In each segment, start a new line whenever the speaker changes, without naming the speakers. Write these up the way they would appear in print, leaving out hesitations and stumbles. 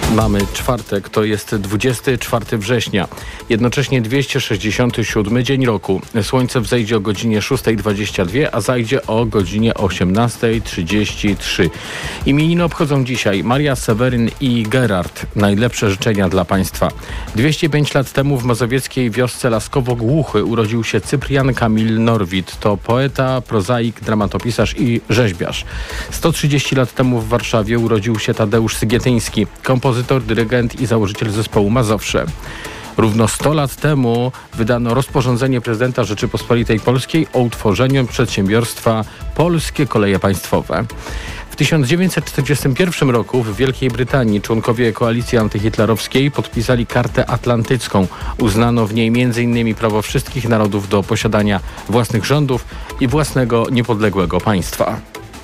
Mamy czwartek, to jest 24 września, jednocześnie 267 dzień roku. Słońce wzejdzie o godzinie 6:22, a zajdzie o godzinie 18:33. Imieniny obchodzą dzisiaj Maria, Seweryn i Gerard. Najlepsze życzenia dla Państwa. 205 lat temu w mazowieckiej wiosce Laskowo-Głuchy urodził się Cyprian Kamil Norwid. To poeta, prozaik, dramatopisarz i rzeźbiarz. 130 lat temu w Warszawie urodził się Tadeusz Sygietyński, kompozytor, dyrygent i założyciel zespołu Mazowsze. Równo 100 lat temu wydano rozporządzenie prezydenta Rzeczypospolitej Polskiej o utworzeniu przedsiębiorstwa Polskie Koleje Państwowe. W 1941 roku w Wielkiej Brytanii członkowie koalicji antyhitlerowskiej podpisali Kartę Atlantycką. Uznano w niej m.in. prawo wszystkich narodów do posiadania własnych rządów i własnego niepodległego państwa.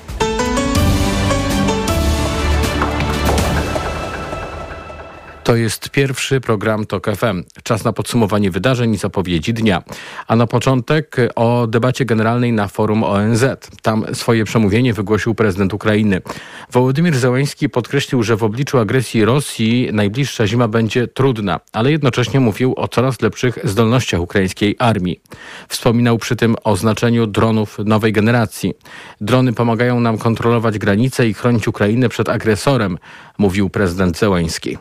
To jest pierwszy program TOK FM. Czas na podsumowanie wydarzeń i zapowiedzi dnia. A na początek o debacie generalnej na forum ONZ. Tam swoje przemówienie wygłosił prezydent Ukrainy. Wołodymyr Zełenski podkreślił, że w obliczu agresji Rosji najbliższa zima będzie trudna, ale jednocześnie mówił o coraz lepszych zdolnościach ukraińskiej armii. Wspominał przy tym o znaczeniu dronów nowej generacji. Drony pomagają nam kontrolować granice i chronić Ukrainę przed agresorem, mówił prezydent Zełenski.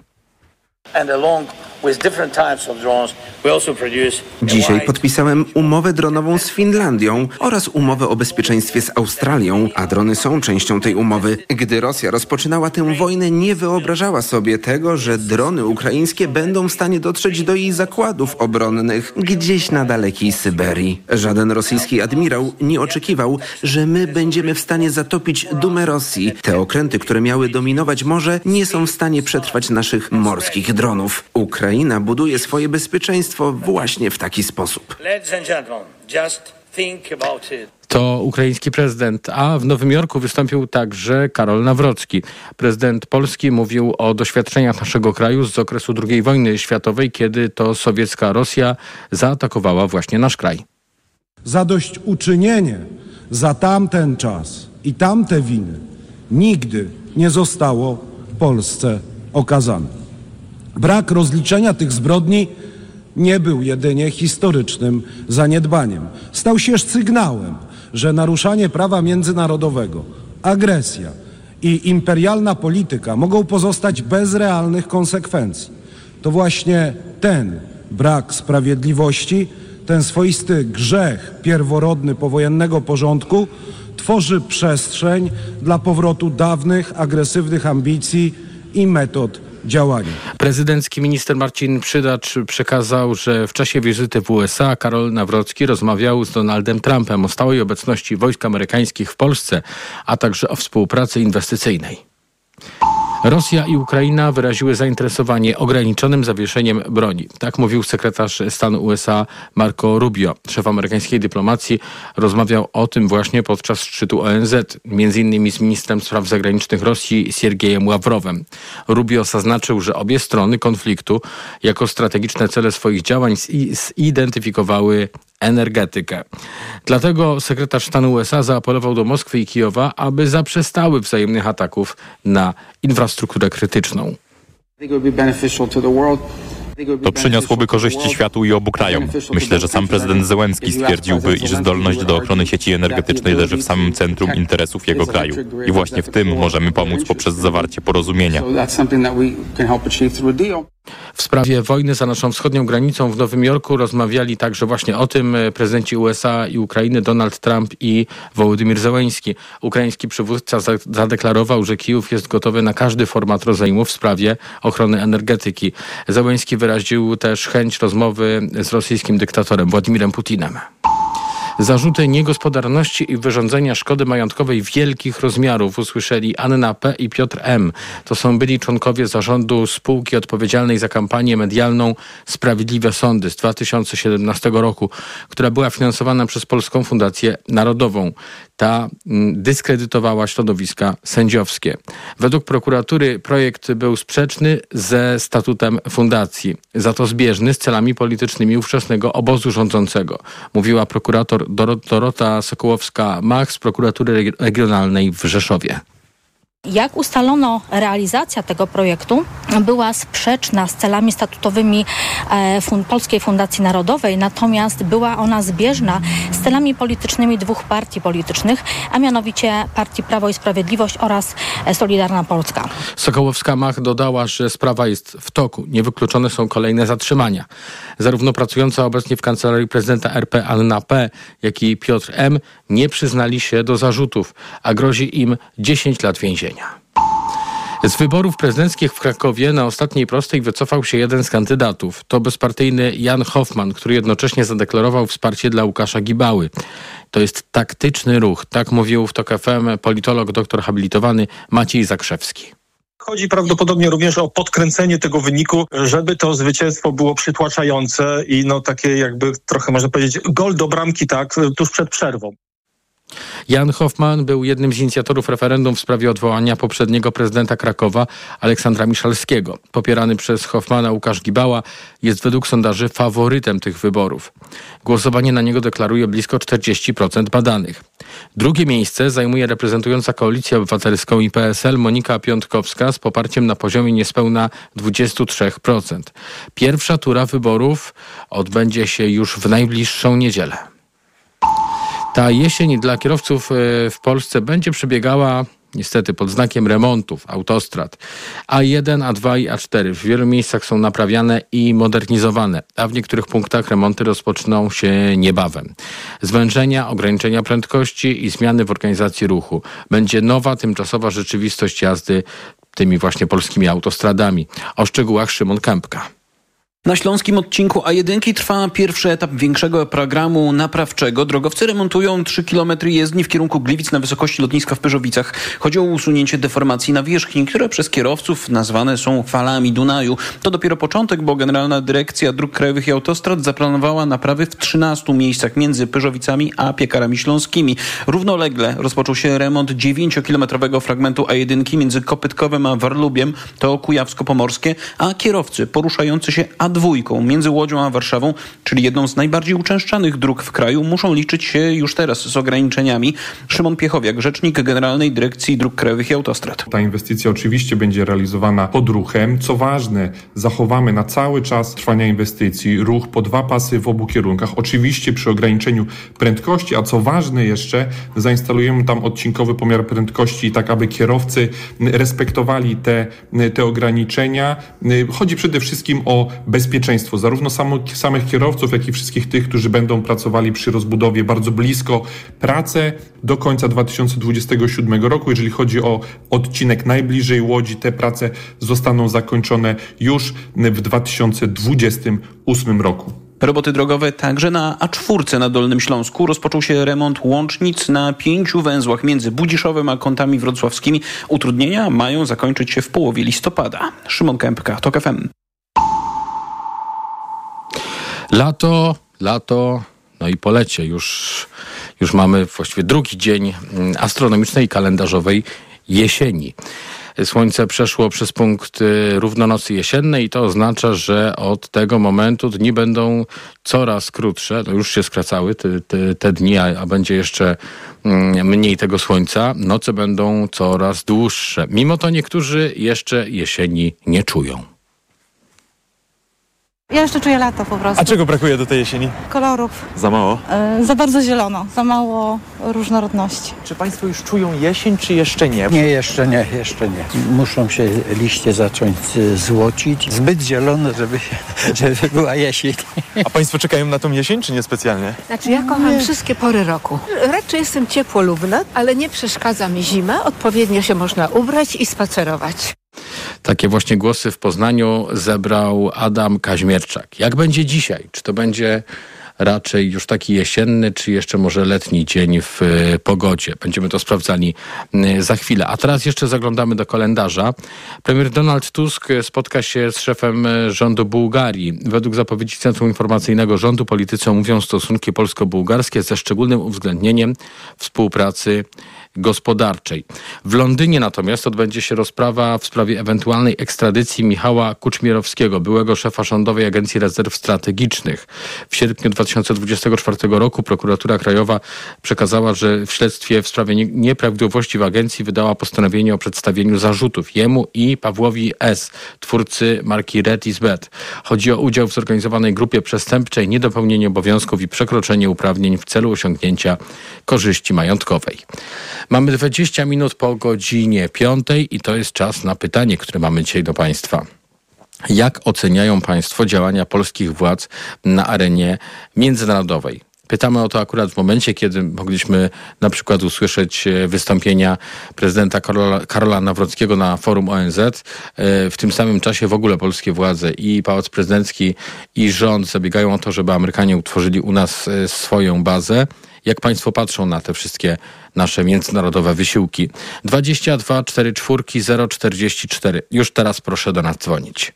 Dzisiaj podpisałem umowę dronową z Finlandią oraz umowę o bezpieczeństwie z Australią, a drony są częścią tej umowy. Gdy Rosja rozpoczynała tę wojnę, nie wyobrażała sobie tego, że drony ukraińskie będą w stanie dotrzeć do jej zakładów obronnych gdzieś na dalekiej Syberii. Żaden rosyjski admirał nie oczekiwał, że my będziemy w stanie zatopić dumę Rosji. Te okręty, które miały dominować morze, nie są w stanie przetrwać naszych morskich dronów. Ukraina buduje swoje bezpieczeństwo właśnie w taki sposób.
To ukraiński prezydent, a w Nowym Jorku wystąpił także Karol Nawrocki. Prezydent Polski mówił o doświadczeniach naszego kraju z okresu II wojny światowej, kiedy to sowiecka Rosja zaatakowała właśnie nasz kraj.
Zadośćuczynienie za tamten czas i tamte winy nigdy nie zostało Polsce okazane. Brak rozliczenia tych zbrodni nie był jedynie historycznym zaniedbaniem. Stał się sygnałem, że naruszanie prawa międzynarodowego, agresja i imperialna polityka mogą pozostać bez realnych konsekwencji. To właśnie ten brak sprawiedliwości, ten swoisty grzech pierworodny powojennego porządku tworzy przestrzeń dla powrotu dawnych, agresywnych ambicji i metod działania.
Prezydencki minister Marcin Przydacz przekazał, że w czasie wizyty w USA Karol Nawrocki rozmawiał z Donaldem Trumpem o stałej obecności wojsk amerykańskich w Polsce, a także o współpracy inwestycyjnej. Rosja i Ukraina wyraziły zainteresowanie ograniczonym zawieszeniem broni. Tak mówił sekretarz stanu USA Marco Rubio. Szef amerykańskiej dyplomacji rozmawiał o tym właśnie podczas szczytu ONZ, m.in. z ministrem spraw zagranicznych Rosji Siergiejem Ławrowem. Rubio zaznaczył, że obie strony konfliktu jako strategiczne cele swoich działań zidentyfikowały energetykę. Dlatego sekretarz stanu USA zaapelował do Moskwy i Kijowa, aby zaprzestały wzajemnych ataków na infrastrukturę krytyczną.
To przyniosłoby korzyści światu i obu krajom. Myślę, że sam prezydent Zełenski stwierdziłby, iż zdolność do ochrony sieci energetycznej leży w samym centrum interesów jego kraju. I właśnie w tym możemy pomóc poprzez zawarcie porozumienia.
W sprawie wojny za naszą wschodnią granicą w Nowym Jorku rozmawiali także właśnie o tym prezydenci USA i Ukrainy Donald Trump i Wołodymyr Zełenski. Ukraiński przywódca zadeklarował, że Kijów jest gotowy na każdy format rozejmu w sprawie ochrony energetyki. Zełenski wyraził też chęć rozmowy z rosyjskim dyktatorem Władimirem Putinem. Zarzuty niegospodarności i wyrządzenia szkody majątkowej wielkich rozmiarów usłyszeli Anna P. i Piotr M. To są byli członkowie zarządu spółki odpowiedzialnej za kampanię medialną Sprawiedliwe Sądy z 2017 roku, która była finansowana przez Polską Fundację Narodową. Ta dyskredytowała środowiska sędziowskie. Według prokuratury projekt był sprzeczny ze statutem fundacji, za to zbieżny z celami politycznymi ówczesnego obozu rządzącego, mówiła prokurator Dorota Sokołowska-Mach z prokuratury regionalnej w Rzeszowie.
Jak ustalono realizacja tego projektu, była sprzeczna z celami statutowymi Polskiej Fundacji Narodowej, natomiast była ona zbieżna z celami politycznymi dwóch partii politycznych, a mianowicie partii Prawo i Sprawiedliwość oraz Solidarna Polska.
Sokołowska-Mach dodała, że sprawa jest w toku. Niewykluczone są kolejne zatrzymania. Zarówno pracująca obecnie w Kancelarii Prezydenta RP Anna P., jak i Piotr M. nie przyznali się do zarzutów, a grozi im 10 lat więzienia. Z wyborów prezydenckich w Krakowie na ostatniej prostej wycofał się jeden z kandydatów. To bezpartyjny Jan Hoffman, który jednocześnie zadeklarował wsparcie dla Łukasza Gibały. To jest taktyczny ruch, tak mówił w TOK FM politolog, doktor habilitowany Maciej Zakrzewski.
Chodzi prawdopodobnie również o podkręcenie tego wyniku, żeby to zwycięstwo było przytłaczające i takie jakby trochę można powiedzieć gol do bramki tuż przed przerwą.
Jan Hoffman był jednym z inicjatorów referendum w sprawie odwołania poprzedniego prezydenta Krakowa, Aleksandra Miszalskiego. Popierany przez Hoffmana Łukasz Gibała jest według sondaży faworytem tych wyborów. Głosowanie na niego deklaruje blisko 40% badanych. Drugie miejsce zajmuje reprezentująca Koalicję Obywatelską i PSL Monika Piątkowska z poparciem na poziomie niespełna 23%. Pierwsza tura wyborów odbędzie się już w najbliższą niedzielę. Ta jesień dla kierowców w Polsce będzie przebiegała niestety pod znakiem remontów autostrad. A1, A2 i A4 w wielu miejscach są naprawiane i modernizowane, a w niektórych punktach remonty rozpoczną się niebawem. Zwężenia, ograniczenia prędkości i zmiany w organizacji ruchu. Będzie nowa, tymczasowa rzeczywistość jazdy tymi właśnie polskimi autostradami. O szczegółach Szymon Kępka.
Na śląskim odcinku A1 trwa pierwszy etap większego programu naprawczego. Drogowcy remontują 3 km jezdni w kierunku Gliwic na wysokości lotniska w Pyrzowicach. Chodzi o usunięcie deformacji nawierzchni, które przez kierowców nazwane są falami Dunaju. To dopiero początek, bo Generalna Dyrekcja Dróg Krajowych i Autostrad zaplanowała naprawy w 13 miejscach między Pyrzowicami a Piekarami Śląskimi. Równolegle rozpoczął się remont 9-kilometrowego fragmentu A1 między Kopytkowem a Warlubiem, to Kujawsko-Pomorskie, a kierowcy poruszający się A2 między Łodzią a Warszawą, czyli jedną z najbardziej uczęszczanych dróg w kraju, muszą liczyć się już teraz z ograniczeniami. Szymon Piechowiak, rzecznik Generalnej Dyrekcji Dróg Krajowych i Autostrad.
Ta inwestycja oczywiście będzie realizowana pod ruchem. Co ważne, zachowamy na cały czas trwania inwestycji ruch po 2 pasy w obu kierunkach. Oczywiście przy ograniczeniu prędkości, a co ważne jeszcze, zainstalujemy tam odcinkowy pomiar prędkości, tak aby kierowcy respektowali te ograniczenia. Chodzi przede wszystkim o bezpieczeństwo zarówno samych kierowców, jak i wszystkich tych, którzy będą pracowali przy rozbudowie bardzo blisko. Prace do końca 2027 roku. Jeżeli chodzi o odcinek najbliżej Łodzi, te prace zostaną zakończone już w 2028 roku.
Roboty drogowe także na A4 na Dolnym Śląsku. Rozpoczął się remont łącznic na 5 węzłach między Budziszowem a Kątami Wrocławskimi. Utrudnienia mają zakończyć się w połowie listopada. Szymon Kępka, TOK FM.
Lato, no i polecie. Już mamy właściwie drugi dzień astronomicznej i kalendarzowej jesieni. Słońce przeszło przez punkt równonocy jesiennej i to oznacza, że od tego momentu dni będą coraz krótsze. No już się skracały te dni, a będzie jeszcze mniej tego słońca. Noce będą coraz dłuższe. Mimo to niektórzy jeszcze jesieni nie czują.
Ja jeszcze czuję lato po prostu.
A czego brakuje do tej jesieni?
Kolorów.
Za mało?
Za bardzo zielono, za mało różnorodności.
Czy państwo już czują jesień, czy jeszcze nie?
Nie, jeszcze nie. Muszą się liście zacząć złocić. Zbyt zielono, żeby była jesień.
A państwo czekają na tą jesień, czy nie specjalnie?
Znaczy ja kocham wszystkie pory roku. Raczej jestem ciepłolubna, ale nie przeszkadza mi zima. Odpowiednio się można ubrać i spacerować.
Takie właśnie głosy w Poznaniu zebrał Adam Kaźmierczak. Jak będzie dzisiaj? Czy to będzie raczej już taki jesienny, czy jeszcze może letni dzień w pogodzie? Będziemy to sprawdzali za chwilę. A teraz jeszcze zaglądamy do kalendarza. Premier Donald Tusk spotka się z szefem rządu Bułgarii. Według zapowiedzi Centrum Informacyjnego Rządu politycy omówią stosunki polsko-bułgarskie ze szczególnym uwzględnieniem współpracy gospodarczej. W Londynie natomiast odbędzie się rozprawa w sprawie ewentualnej ekstradycji Michała Kuczmierowskiego, byłego szefa Rządowej Agencji Rezerw Strategicznych. W sierpniu 2024 roku prokuratura krajowa przekazała, że w śledztwie w sprawie nieprawidłowości w agencji wydała postanowienie o przedstawieniu zarzutów jemu i Pawłowi S., twórcy marki Red is Bad. Chodzi o udział w zorganizowanej grupie przestępczej, niedopełnienie obowiązków i przekroczenie uprawnień w celu osiągnięcia korzyści majątkowej. Mamy 20 minut po godzinie 5 i to jest czas na pytanie, które mamy dzisiaj do Państwa. Jak oceniają Państwo działania polskich władz na arenie międzynarodowej? Pytamy o to akurat w momencie, kiedy mogliśmy na przykład usłyszeć wystąpienia prezydenta Karola Nawrockiego na forum ONZ. W tym samym czasie w ogóle polskie władze i Pałac Prezydencki i rząd zabiegają o to, żeby Amerykanie utworzyli u nas swoją bazę. Jak Państwo patrzą na te wszystkie nasze międzynarodowe wysiłki? 22 44 044. Już teraz proszę do nas dzwonić.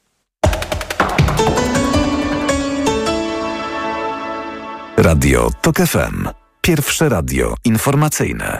Radio TOK FM. Pierwsze radio informacyjne.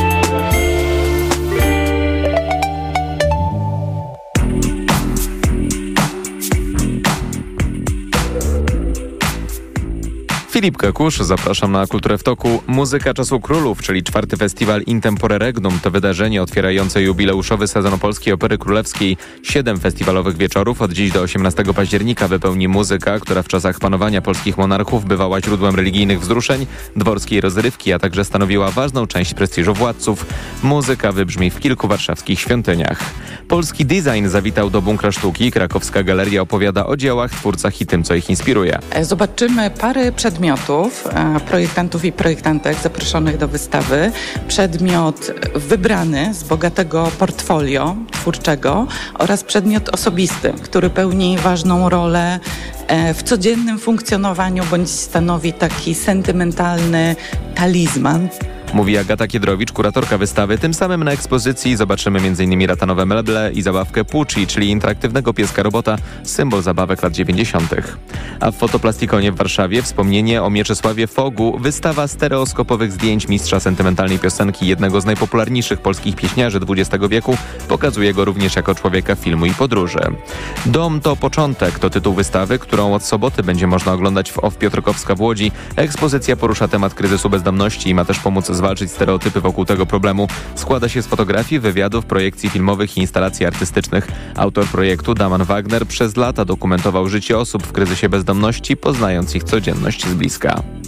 Filip Kakusz, zapraszam na Kulturę w Toku. Muzyka Czasu Królów, czyli 4. festiwal In Tempore Regnum, to wydarzenie otwierające jubileuszowy sezon Polskiej Opery Królewskiej. 7 festiwalowych wieczorów od dziś do 18 października wypełni muzyka, która w czasach panowania polskich monarchów bywała źródłem religijnych wzruszeń, dworskiej rozrywki, a także stanowiła ważną część prestiżu władców. Muzyka wybrzmi w kilku warszawskich świątyniach. Polski design zawitał do Bunkra Sztuki. Krakowska Galeria opowiada o dziełach, twórcach i tym, co ich inspiruje.
Zobaczymy parę przedmiotów, projektantów i projektantek zaproszonych do wystawy. Przedmiot wybrany z bogatego portfolio twórczego oraz przedmiot osobisty, który pełni ważną rolę w codziennym funkcjonowaniu bądź stanowi taki sentymentalny talizman.
Mówi Agata Kiedrowicz, kuratorka wystawy. Tym samym na ekspozycji zobaczymy m.in. ratanowe meble i zabawkę Pucci, czyli interaktywnego pieska robota, symbol zabawek lat 90. A w Fotoplastikone w Warszawie wspomnienie o Mieczysławie Fogu, wystawa stereoskopowych zdjęć mistrza sentymentalnej piosenki, jednego z najpopularniejszych polskich pieśniarzy XX wieku, pokazuje go również jako człowieka filmu i podróży. Dom to początek to tytuł wystawy, którą od soboty będzie można oglądać w OFF Piotrkowska w Łodzi. Ekspozycja porusza temat kryzysu bezdomności i ma też pomóc zwalczyć stereotypy wokół tego problemu. Składa się z fotografii, wywiadów, projekcji filmowych i instalacji artystycznych. Autor projektu, Daman Wagner, przez lata dokumentował życie osób w kryzysie bezdomności, poznając ich codzienność z bliska.